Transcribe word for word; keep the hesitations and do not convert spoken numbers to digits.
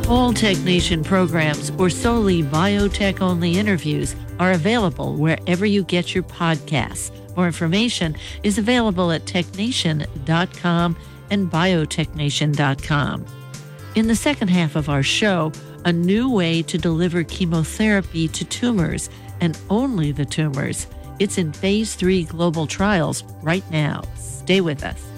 All TechNation programs or solely biotech-only interviews are available wherever you get your podcasts. More information is available at technation dot com and biotechnation dot com. In the second half of our show, a new way to deliver chemotherapy to tumors, and only the tumors. It's in phase three global trials right now. Stay with us.